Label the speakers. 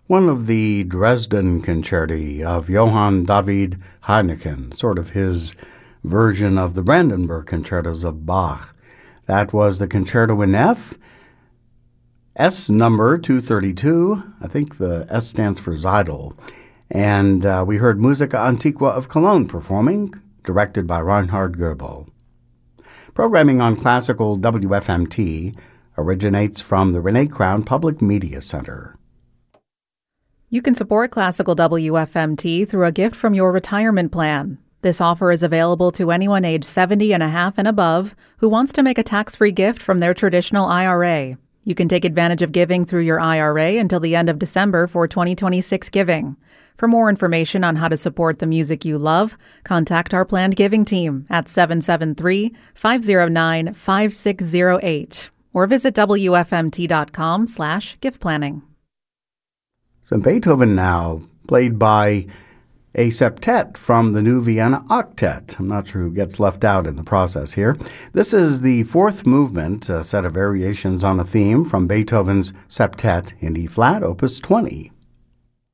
Speaker 1: one of the Dresden Concerti of Johann David Heineken, sort of his version of the Brandenburg Concertos of Bach. That was the Concerto in F, S number 232. I think the S stands for Seidel. And we heard Musica Antiqua of Cologne performing, directed by Reinhard Goebel. Programming on Classical WFMT originates from the Renee Crown Public Media Center.
Speaker 2: You can support Classical WFMT through a gift from your retirement plan. This offer is available to anyone age 70 and a half and above who wants to make a tax-free gift from their traditional IRA. You can take advantage of giving through your IRA until the end of December for 2026 giving. For more information on how to support the music you love, contact our planned giving team at 773-509-5608 or visit wfmt.com/gift planning.
Speaker 1: So Beethoven now, played by a septet from the New Vienna Octet. I'm not sure who gets left out in the process here. This is the fourth movement, a set of variations on a theme from Beethoven's Septet in E-flat, Opus 20.